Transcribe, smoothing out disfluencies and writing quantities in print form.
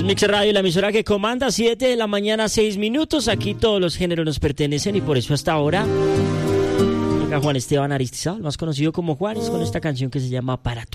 Mix Radio, la emisora que comanda, 7 de la mañana, 6 minutos. Aquí todos los géneros nos pertenecen y por eso hasta ahora llega Juan Esteban Aristizábal, más conocido como Juanes, con esta canción que se llama Para Tú.